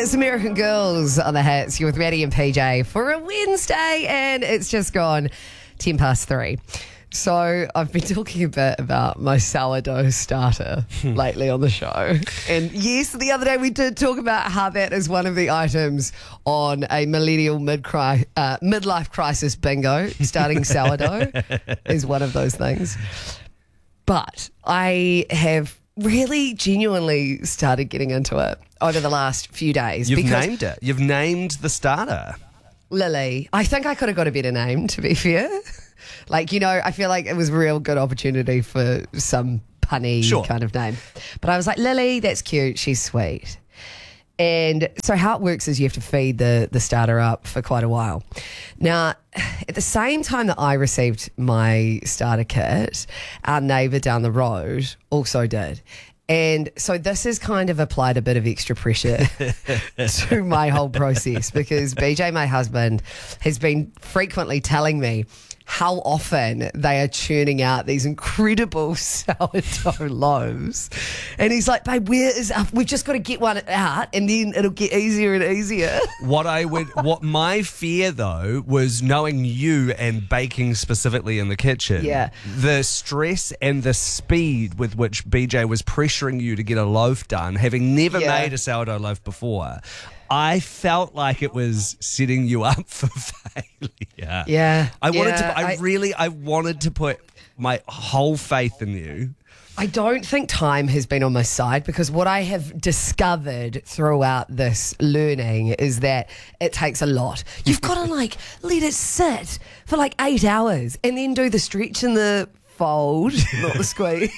It's American Girls on the Hits. You're with Maddie and PJ for a Wednesday, and it's just gone 10 past 3. So I've been talking a bit about my sourdough starter lately on the show. And yes, the other day we did talk about how that is one of the items on a millennial midlife crisis bingo. Starting sourdough is one of those things. But I have really genuinely started getting into it over the last few days. You've named it. You've named the starter. Lily. I think I could have got a better name, to be fair. Like, I feel like it was a real good opportunity for some punny kind of name. But I was like, Lily, that's cute. She's sweet. And so how it works is you have to feed the starter up for quite a while. Now, at the same time that I received my starter kit, our neighbour down the road also did. And so this has kind of applied a bit of extra pressure to my whole process because BJ, my husband, has been frequently telling me how often they are churning out these incredible sourdough loaves. And he's like, babe, we've just got to get one out and then it'll get easier and easier. What my fear though was knowing you and baking specifically in the kitchen. Yeah. The stress and the speed with which BJ was pressuring you to get a loaf done, having never made a sourdough loaf before. I felt like it was setting you up for failure. Yeah. I wanted to put my whole faith in you. I don't think time has been on my side because what I have discovered throughout this learning is that it takes a lot. You've got to let it sit for 8 hours and then do the stretch and the fold, not the squeeze.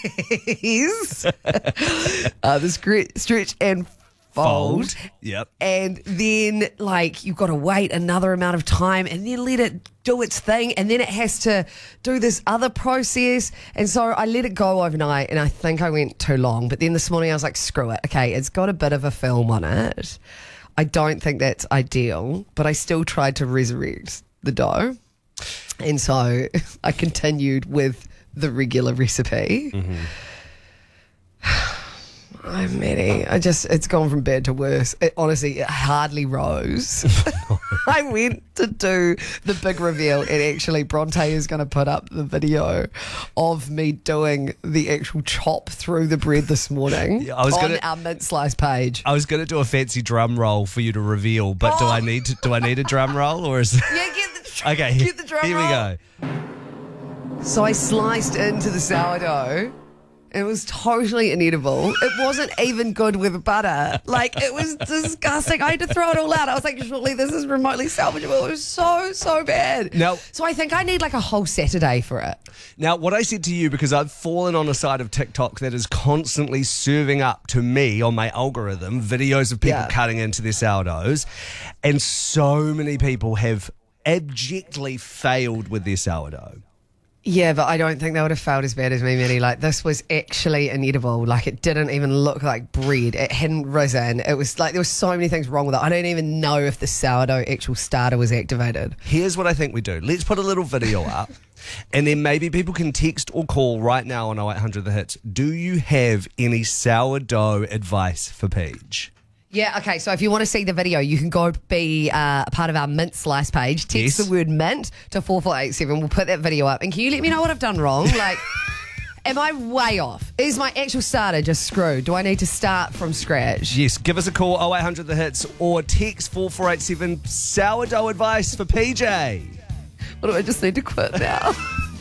The stretch and fold. Yep. And then you've got to wait another amount of time and then let it do its thing and then it has to do this other process. And so I let it go overnight and I think I went too long. But then this morning I was like, screw it. Okay, it's got a bit of a film on it. I don't think that's ideal, but I still tried to resurrect the dough. And so I continued with the regular recipe. Mm-hmm. I'm Maddie. It's gone from bad to worse. It hardly rose. I went to do the big reveal and actually Bronte is going to put up the video of me doing the actual chop through the bread this morning on our mint slice page. I was going to do a fancy drum roll for you to reveal, but do I need a drum roll or is Yeah, get the drum roll. Here we go. So I sliced into the sourdough. It was totally inedible. It wasn't even good with butter. It was disgusting. I had to throw it all out. I was like, surely this is remotely salvageable. It was so bad. So I think I need a whole Saturday for it. Now, what I said to you, because I've fallen on a side of TikTok that is constantly serving up to me on my algorithm videos of people cutting into their sourdoughs, and so many people have abjectly failed with their sourdough. Yeah, but I don't think they would have failed as bad as me, Maddie. This was actually inedible. It didn't even look like bread. It hadn't risen. It was there were so many things wrong with it. I don't even know if the sourdough actual starter was activated. Here's what I think we do. Let's put a little video up and then maybe people can text or call right now on 0800 The Hits. Do you have any sourdough advice for Peach? Yeah, okay, so if you want to see the video, you can go be a part of our Mint Slice page. Text the word mint to 4487. We'll put that video up. And can you let me know what I've done wrong? Am I way off? Is my actual starter just screwed? Do I need to start from scratch? Yes, give us a call, 0800 The Hits, or text 4487, sourdough advice for PJ. What do I just need to quit now?